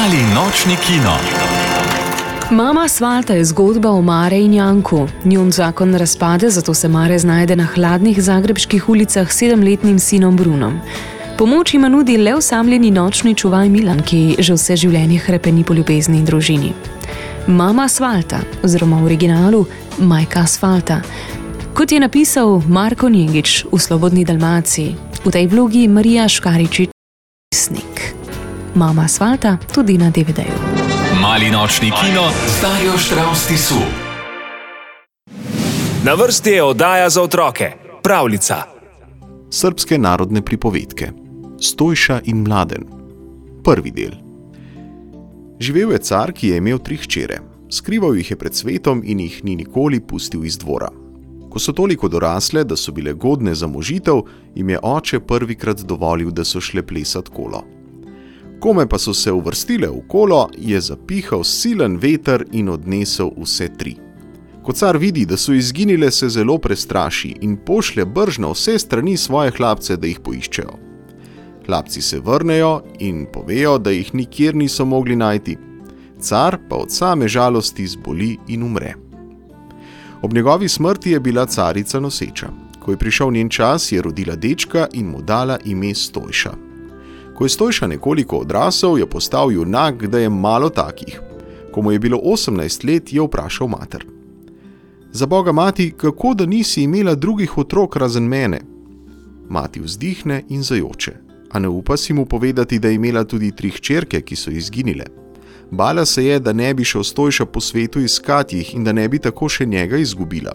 Mali nočni kino. Mama Svalta je zgodba o Mare in Janku. Njun zakon razpade, zato se Mare znajde na hladnih zagrebških ulicah s 7-letnim sinom Brunom. Pomoč ima nudi le osamljeni nočni čuvaj Milan, ki že vse življenje hrepeni po ljubezni in družini. Mama Svalta, oziroma v originalu Majka Asfalta, kot je napisal Marko Njegić v Slobodni Dalmaciji, v tej vlogi Marija Škaričič. Mama Asfalta tudi na DVD-ju. Mali nočni kino z Darjo Štravs Tisu. Na vrsti je oddaja za otroke, pravljica. Srbske narodne pripovedke Stojša in Mladen. Prvi del. Živel je car, ki je imel 3 hčere. Skrival jih je pred svetom in jih ni nikoli pustil iz dvora. Ko so toliko dorasle, da so bile godne za možitev, jim je oče prvikrat dovolil, da so šle plesat kolo. Kome pa so se uvrstile v kolo, je zapihal silen veter in odnesel vse 3. Ko car vidi, da so izginile, se zelo prestraši in pošlje brž na vse strani svoje hlapce, da jih poiščejo. Hlapci se vrnejo in povejo, da jih nikjer niso mogli najti. Car pa od same žalosti zboli in umre. Ob njegovi smrti je bila carica noseča. Ko je prišel njen čas, je rodila dečka in mu dala ime Stojša. Ko je Stojša nekoliko odrasel, je postal junak, da je malo takih. Ko mu je bilo 18 let, je vprašal mater: "Za Boga, mati, kako da nisi imela drugih otrok razen mene?" Mati vzdihne in zajoče. A ne upa si mu povedati, da je imela tudi 3 hčerke, ki so izginile. Bala se je, da ne bi šel Stojša po svetu iskat jih in da ne bi tako še njega izgubila.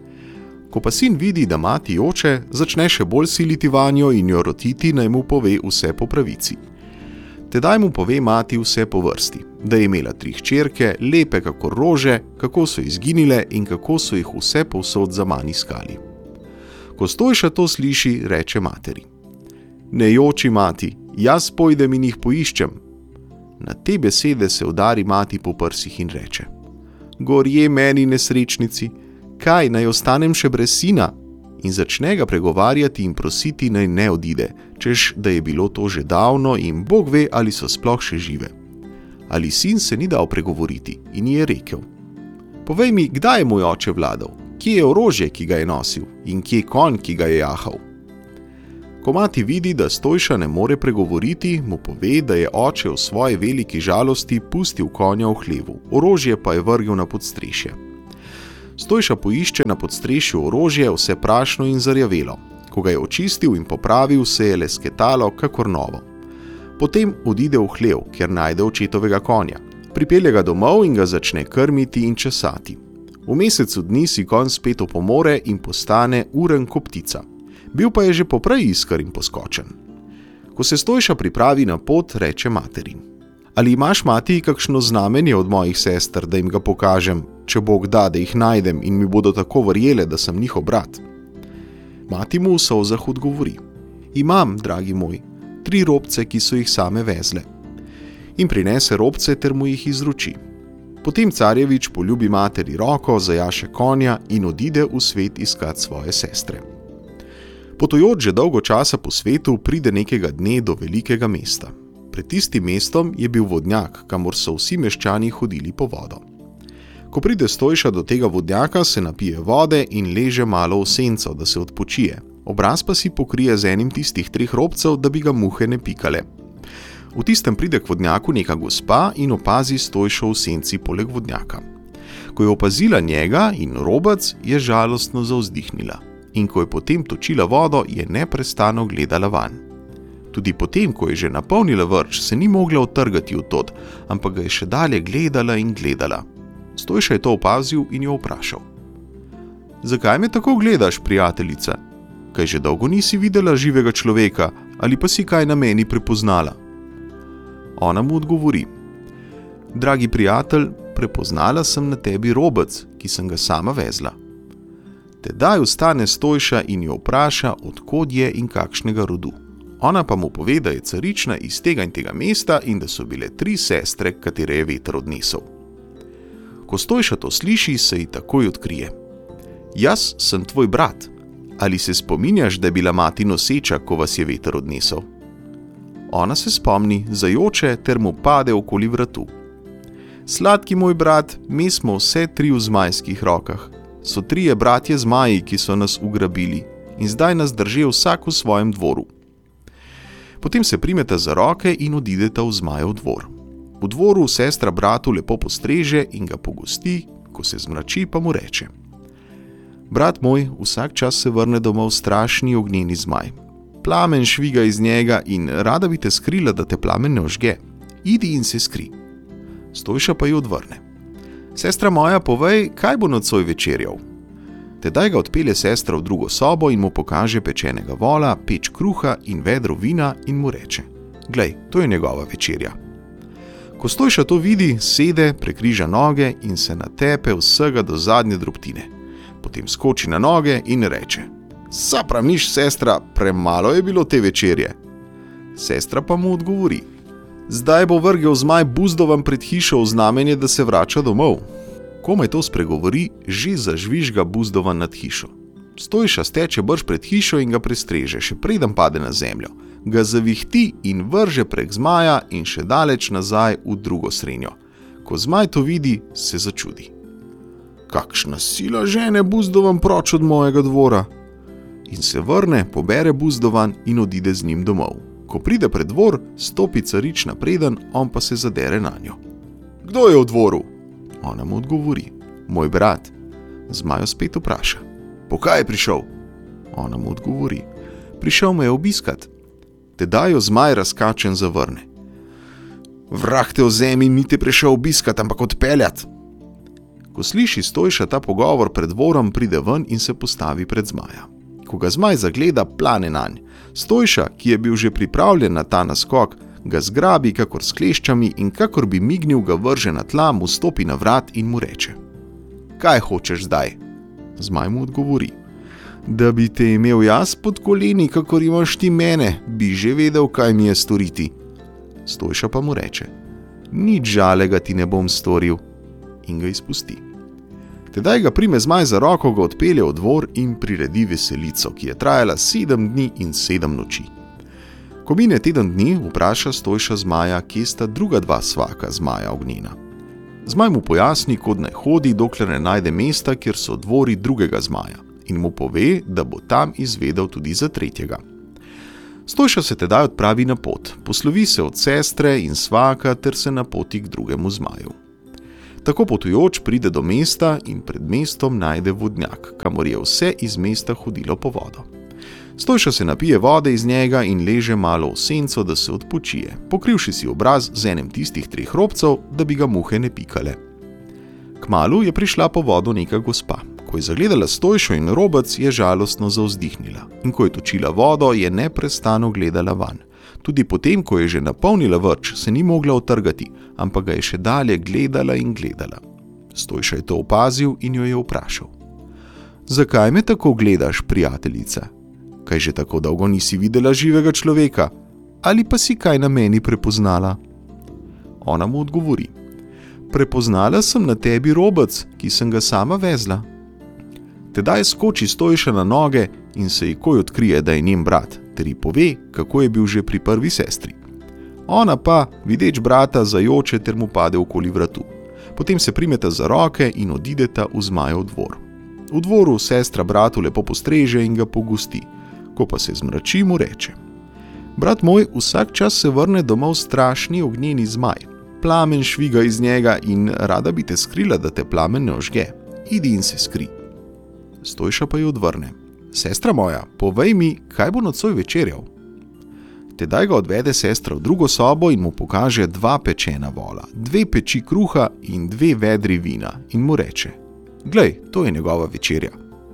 Ko pa sin vidi, da mati joče, začne še bolj siliti vanjo in jo rotiti, naj mu pove vse po pravici. Tedaj mu pove mati vse po vrsti, da je imela 3 hčerke, lepe kakor rože, kako so izginile in kako so jih vse povsod zaman iskali. Ko Stojša to sliši, reče materi: "Ne joči, mati, jaz pojdem in jih poiščem." Na te besede se udari mati po prsih in reče: "Gorje meni, nesrečnici, kaj, naj ostanem še brez sina?" In začne ga pregovarjati in prositi, naj ne odide, češ da je bilo to že davno in Bog ve, ali so sploh še žive. Ali sin se ni dal pregovoriti in ji je rekel: "Povej mi, kdaj je moj oče vladal, kje je orožje, ki ga je nosil, in kje konj, ki ga je jahal?" Ko mati vidi, da Stojša ne more pregovoriti, mu pove, da je oče v svoji veliki žalosti pustil konja v hlevu, orožje pa je vrgel na podstrešje. Stojša poišče na podstrešju orožje, vse prašno in zarjavelo. Ko ga je očistil in popravil, se je lesketalo kakor novo. Potem odide v hlev, kjer najde očetovega konja. Pripelje ga domov in ga začne krmiti in česati. V mesecu dni si konj spet opomore in postane uren kot ptica. Bil pa je že poprej iskar in poskočen. Ko se Stojša pripravi na pot, reče materi: "Ali imaš, mati, kakšno znamenje od mojih sester, da jim ga pokažem, če Bog da, da jih najdem in mi bodo tako verjele, da sem njihov brat?" Mati mu v solzah odgovori: "Imam, dragi moj, 3 robce, ki so jih same vezle." In prinese robce ter mu jih izroči. Potem carjevič poljubi materi roko, zajaše konja in odide v svet iskat svoje sestre. Potujoč že dolgo časa po svetu, pride nekega dne do velikega mesta. Pred tistim mestom je bil vodnjak, kamor so vsi meščani hodili po vodo. Ko pride Stojša do tega vodnjaka, se napije vode in leže malo v senco, da se odpočije. Obraz pa si pokrije z enim tistih 3 robcev, da bi ga muhe ne pikale. V tistem pride k vodnjaku neka gospa in opazi Stojšo v senci poleg vodnjaka. Ko je opazila njega in robec, je žalostno zavzdihnila. In ko je potem točila vodo, je neprestano gledala vanj. Tudi potem, ko je že napolnila vrč, se ni mogla utrgati od tod, ampak ga je še dalje gledala in gledala. Stojša je to opazil in jo vprašal: "Zakaj me tako gledaš, prijateljica? Kaj že dolgo nisi videla živega človeka, ali pa si kaj na meni prepoznala?" Ona mu odgovori: "Dragi prijatelj, prepoznala sem na tebi robec, ki sem ga sama vezla." Tedaj vstane Stojša in jo vpraša, od kod je in kakšnega rodu. Ona pa mu pove, da je carična iz tega in tega mesta in da so bile 3 sestre, katere je veter odnesel. Ko Stojša to sliši, se ji takoj odkrije: "Jaz sem tvoj brat. Ali se spominjaš, da je bila mati noseča, ko vas je veter odnesel?" Ona se spomni, zajoče ter mu pade okoli vratu. Sladki moj brat, mi smo vse 3 v zmajskih rokah. So 3 bratje zmaji, ki so nas ugrabili in zdaj nas držijo vsak v svojem dvoru. Potem se primeta za roke in odideta v zmajev dvor. V dvoru sestra bratu lepo postreže in ga pogosti, ko se zmrači, pa mu reče: Brat moj, vsak čas se vrne domov strašni ognjeni zmaj. Plamen šviga iz njega in rada bi te skrila, da te plamen ne ožge. Idi in se skri. Stojša pa ji odvrne: Sestra moja, povej, kaj bo nocoj večerjal? Tedaj ga odpelje sestra v drugo sobo in mu pokaže pečenega vola, peč kruha in vedro vina in mu reče: Glej, to je njegova večerja. Ko Stojša to vidi, sede, prekriža noge in se natepe vsega do zadnje drobtine. Potem skoči na noge in reče: Sapramiš, sestra, premalo je bilo te večerje. Sestra pa mu odgovori: Zdaj bo vrgel zmaj buzdovan pred hišo v znamenje, da se vrača domov. Komaj to spregovori, že zažvižga buzdovan nad hišo. Stojša steče brž pred hišo in ga prestreže, še preden pade na zemljo. Ga zavihti in vrže prek zmaja in še daleč nazaj v drugo srenjo. Ko zmaj to vidi, se začudi. Kakšna sila žene buzdovan proč od mojega dvora? In se vrne, pobere buzdovan in odide z njim domov. Ko pride pred dvor, stopi carič napreden, on pa se zadere nanjo. Kdo je v dvoru? Ona mu odgovori: Moj brat. Zmajo spet vpraša: Po kaj je prišel? Ona mu odgovori: Prišel me je obiskat. Tedaj jo zmaj razkačen zavrne: Vrah te vzemi, ni te prišel obiskat, ampak odpeljat. Ko sliši Stojša ta pogovor pred dvorom, pride ven in se postavi pred zmaja. Ko ga zmaj zagleda, plane nanj. Stojša, ki je bil že pripravljen na ta naskok, ga zgrabi kakor s kleščami in kakor bi mignil, ga vrže na tla, mu stopi na vrat in mu reče: Kaj hočeš zdaj? Zmaj mu odgovori: Da bi te imel jaz pod koleni, kakor imaš ti mene, bi že vedel, kaj mi je storiti. Stojša pa mu reče: Nič žalega ti ne bom storil, in ga izpusti. Tedaj ga prime zmaj za roko, ga odpelje v dvor in priredi veselico, ki je trajala 7 dni in 7 noči. Ko mine teden dni, vpraša Stojša zmaja, kje sta druga 2 svaka zmaja ognjena. Zmaj mu pojasni, kod naj hodi, dokler ne najde mesta, kjer so dvori drugega zmaja, in mu pove, da bo tam izvedel tudi za 3. Stojša se tedaj odpravi na pot, poslovi se od sestre in svaka ter se napoti k drugemu zmaju. Tako potujoč pride do mesta in pred mestom najde vodnjak, kamor je vse iz mesta hodilo po vodo. Stojša se napije vode iz njega in leže malo v senco, da se odpočije, pokrivši si obraz z enem tistih 3 robcev, da bi ga muhe ne pikale. Kmalu je prišla po vodo neka gospa. Ko je zagledala Stojšo in robec, je žalostno zavzdihnila, in ko je točila vodo, je neprestano gledala vanj. Tudi potem, ko je že napolnila vrč, se ni mogla utrgati, ampak ga je še dalje gledala in gledala. Stojša je to opazil in jo je vprašal: Zakaj me tako gledaš, prijateljica? Kaj že tako dolgo nisi videla živega človeka? Ali pa si kaj na meni prepoznala? Ona mu odgovori: Prepoznala sem na tebi robec, ki sem ga sama vezla. Tedaj skoči Stojša na noge in se ji koj odkrije, da je njen brat, ter ji pove, kako je bil že pri prvi sestri. Ona pa, videč brata, zajoče ter mu pade okoli vratu. Potem se primeta za roke in odideta v zmajev dvor. V dvoru sestra bratu lepo postreže in ga pogosti. Ko pa se zmrači, mu reče: Brat moj, vsak čas se vrne domov strašni ognjeni zmaj. Plamen šviga iz njega in rada bi te skrila, da te plamen ne ožge. Idi in se skri. Stojša pa ji odvrne: Sestra moja, povej mi, kaj bo nocoj večerjal? Tedaj ga odvede sestra v drugo sobo in mu pokaže 2 pečena vola, 2 peči kruha in 2 vedri vina in mu reče: Glej, to je njegova večerja.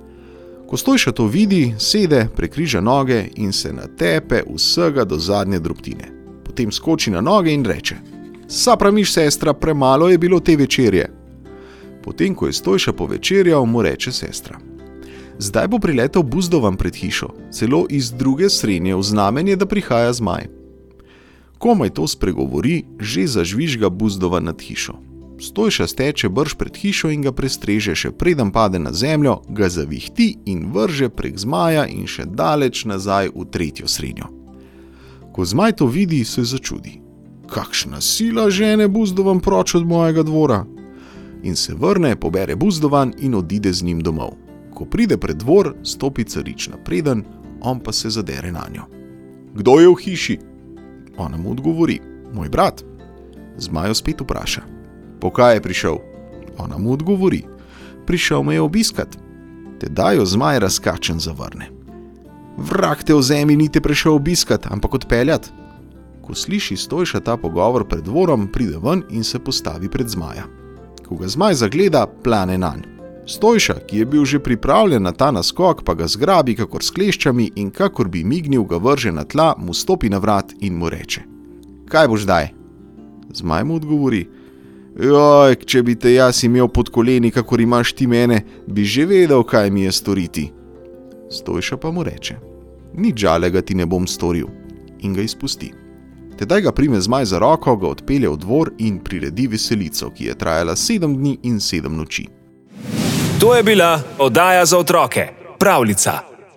Ko Stojša to vidi, sede, prekriža noge in se natepe vsega do zadnje drobtine. Potem skoči na noge in reče: Sapramiš, sestra, premalo je bilo te večerje. Potem, ko je Stojša povečerjal, mu reče sestra: Zdaj bo priletel buzdovan pred hišo, celo iz druge srenje v znamenje, da prihaja zmaj. Komaj to spregovori, že zažvižga buzdovan nad hišo. Stojša steče brž pred hišo in ga prestreže, še preden pade na zemljo, ga zavihti in vrže prek zmaja in še daleč nazaj v 3. srenjo. Ko zmaj to vidi, se začudi. Kakšna sila žene Buzdovan proč od mojega dvora? In se vrne, pobere Buzdovan in odide z njim domov. Ko pride pred dvor, stopi carič napreden, on pa se zadere nanjo. Kdo je v hiši? Ona mu odgovori, moj brat. Zmaj jo spet vpraša, po kaj je prišel? Ona mu odgovori, prišel me je obiskat. Tedaj jo zmaj razkačen zavrne. Vrag te v zemlji ni te prišel obiskat, ampak odpeljat. Ko sliši Stojša ta pogovor pred dvorom, pride ven in se postavi pred zmaja. Ko ga zmaj zagleda, plane nanj. Stojša, ki je bil že pripravljen na ta naskok, pa ga zgrabi kakor s kleščami in kakor bi mignil, ga vrže na tla, mu stopi na vrat in mu reče: Kaj boš daj? Zmaj mu odgovori: Joj, če bi te jaz imel pod koleni, kakor imaš ti mene, bi že vedel, kaj mi je storiti. Stojša pa mu reče: Nič žalega ti ne bom storil, in ga izpusti. Tedaj ga prime zmaj za roko, ga odpelje v dvor in priredi veselico, ki je trajala 7 dni in 7 noči. To je bila oddaja za otroke Pravljica.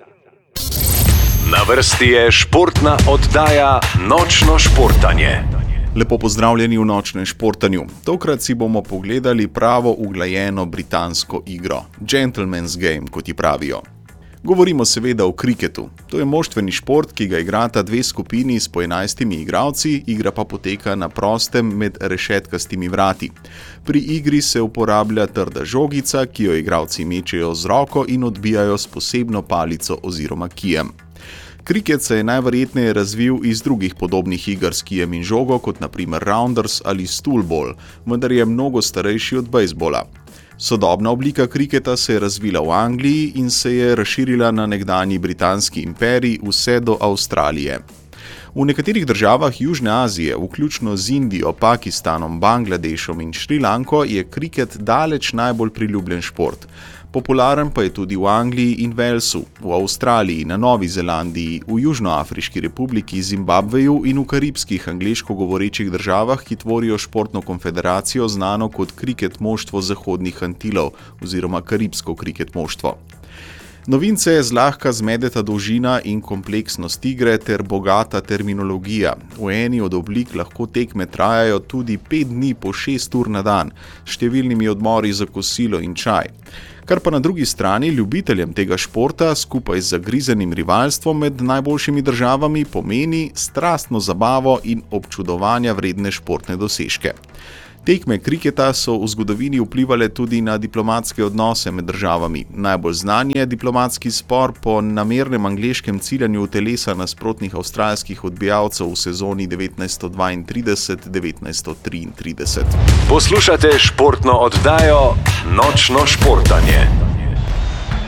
Na vrsti je športna oddaja Nočno športanje. Lepo pozdravljeni v Nočnem športanju. Tokrat si bomo pogledali pravo uglajeno britansko igro, Gentleman's Game, kot ji pravijo. Govorimo seveda o kriketu. To je moštveni šport, ki ga igrata dve skupini s po 11 igralci, igra pa poteka na prostem med rešetkastimi vrati. Pri igri se uporablja trda žogica, ki jo igralci mečejo z roko in odbijajo s posebno palico oziroma kijem. Kriket se je najverjetneje razvil iz drugih podobnih iger s kijem in žogo, kot na primer rounders ali stoolball, vendar je mnogo starejši od bejzbola. Sodobna oblika kriketa se je razvila v Angliji in se je razširila na nekdanji britanski imperij vse do Avstralije. V nekaterih državah Južne Azije, vključno z Indijo, Pakistanom, Bangladešom in Šrilanko, je kriket daleč najbolj priljubljen šport. Popularen pa je tudi v Angliji in Walesu, v Avstraliji, na Novi Zelandiji, v Južnoafriški republiki, Zimbabveju in v karibskih angleško govorečih državah, ki tvorijo športno konfederacijo znano kot kriket moštvo Zahodnih Antilov oziroma karibsko kriket moštvo. Novince zlahka zmedeta dolžina in kompleksnost igre ter bogata terminologija. V eni od oblik lahko tekme trajajo tudi 5 dni po 6 ur na dan, s številnimi odmori za kosilo in čaj. Kar pa na drugi strani ljubiteljem tega športa skupaj z zagrizenim rivalstvom med najboljšimi državami pomeni strastno zabavo in občudovanja vredne športne dosežke. Tekme kriketa so v zgodovini vplivale tudi na diplomatske odnose med državami. Najbolj znan je diplomatski spor po namernem angleškem ciljanju telesa nasprotnih avstralskih odbijalcev v sezoni 1932-1933. Poslušate športno oddajo Nočno športanje.